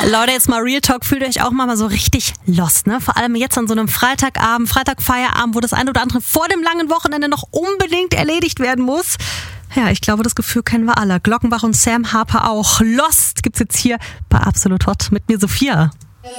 Leute, jetzt mal Real Talk, fühlt euch auch mal so richtig lost, ne? Vor allem jetzt an so einem Freitagabend, Freitagfeierabend, wo das eine oder andere vor dem langen Wochenende noch unbedingt erledigt werden muss. Ja, ich glaube, das Gefühl kennen wir alle. Glockenbach und Sam Harper auch. Lost gibt's jetzt hier bei Absolut Hot mit mir, Sophia.